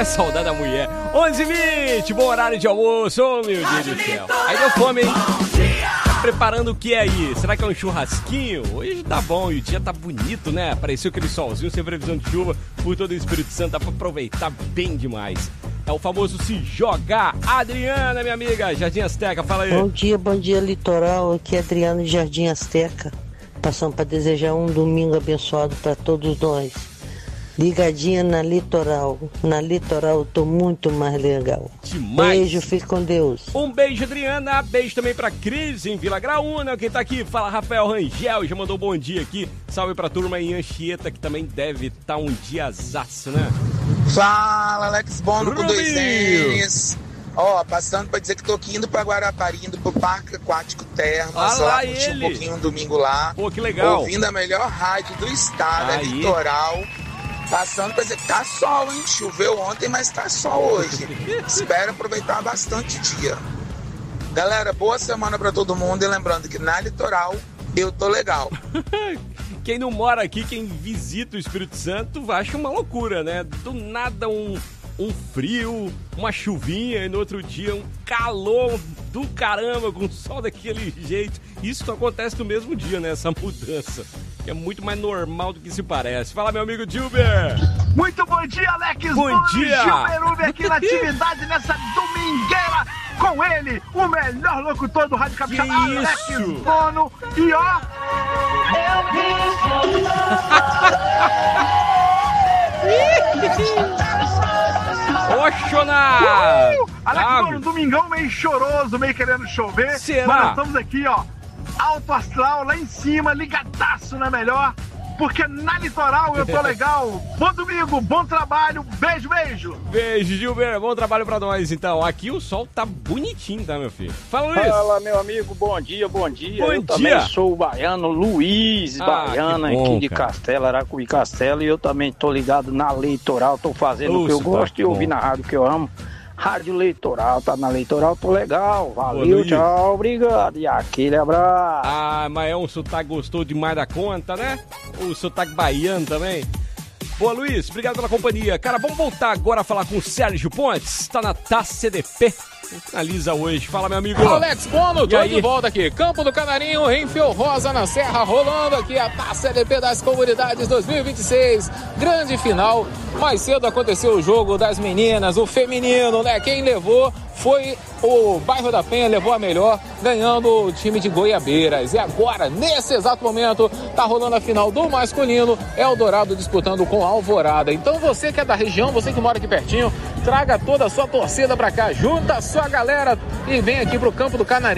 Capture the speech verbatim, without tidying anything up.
É, saudade da mulher. onze e vinte, bom horário de almoço, ô meu Deus do céu. Aí deu fome, hein? Tá preparando o que aí? Será que é um churrasquinho? Hoje tá bom e o dia tá bonito, né? Apareceu aquele solzinho sem previsão de chuva por todo o Espírito Santo, dá pra aproveitar bem demais. É o famoso se jogar. Adriana, minha amiga, Jardim Azteca, fala aí. Bom dia, bom dia, litoral. Aqui é Adriano de Jardim Azteca. Passando para desejar um domingo abençoado para todos nós. Ligadinha na litoral. Na litoral eu tô muito mais legal. Demais. Beijo, fique com Deus. Um beijo, Adriana. Beijo também pra Cris em Vila Graúna. Quem tá aqui? Fala, Rafael Rangel. Já mandou um bom dia aqui. Salve pra turma em Anchieta, que também deve estar tá um diazaço, né? Fala, Alex Bono com dois Rubinho. N's. Ó, passando pra dizer que tô aqui indo pra Guarapari, indo pro Parque Aquático Termas. Ah lá, lá, curtir um ele. pouquinho um domingo lá. Pô, que legal. Ouvindo a melhor rádio do estado, é Aí. Litoral. Passando pra dizer que tá sol, hein? Choveu ontem, mas tá sol hoje. Espero aproveitar bastante o dia. Galera, boa semana pra todo mundo. E lembrando que na Litoral eu tô legal. Quem não mora aqui, quem visita o Espírito Santo, acha uma loucura, né? Do nada um, um frio, uma chuvinha e no outro dia um calor do caramba, com sol daquele jeito. Isso só acontece no mesmo dia, né? Essa mudança, que é muito mais normal do que se parece. Fala, meu amigo Gilber! Muito bom dia, Alex! Bom dia! Gilber Uber aqui na atividade nessa domingueira com ele, o melhor locutor do Rádio Capixaba, Alex Bono. E ó... Oxona! Uh! Alex Ah, Bono, domingão meio choroso, meio querendo chover. Será? Mas nós estamos aqui, ó, alto astral, lá em cima, ligadaço na melhor. Porque na Litoral eu tô legal. Bom domingo, bom trabalho, beijo, beijo. Beijo, Gilber. Bom trabalho pra nós, então. Aqui o sol tá bonitinho, tá, meu filho? Fala, Luiz. Fala, meu amigo. Bom dia, bom dia. Bom eu dia. também sou o baiano Luiz Ah, Baiano, que bom, aqui de cara. Castelo, Aracuí Castelo. E eu também tô ligado na Litoral. Tô fazendo o que eu Ouça, gosto que e ouvir bom. na rádio que eu amo. Rádio Litoral, tá na Litoral, tô legal. Boa, Valeu, Luiz. tchau, obrigado. E aquele abraço. Ah, mas é um sotaque gostoso demais da conta, né? O sotaque baiano também. Boa, Luiz, obrigado pela companhia. Cara, vamos voltar agora a falar com o Sérgio Pontes. Tá na Taça C D P. Finaliza hoje. Fala, meu amigo. Alex Bono, E tô aí? de volta aqui. Campo do Canarinho, em Fio Rosa, na Serra, rolando aqui a Taça C D P das Comunidades dois mil e vinte e seis. Grande final. Mais cedo aconteceu o jogo das meninas, o feminino, né? Quem levou foi o Bairro da Penha, levou a melhor, ganhando o time de Goiabeiras. E agora, nesse exato momento, tá rolando a final do masculino, Eldorado disputando com Alvorada. Então você que é da região, você que mora aqui pertinho, traga toda a sua torcida pra cá, junta a sua galera e vem aqui pro Campo do Canarinho.